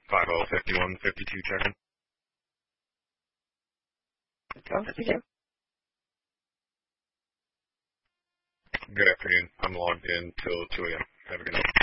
505152 check-in. Go, 52. Good afternoon. I'm logged in till 2 a.m. Have a good night.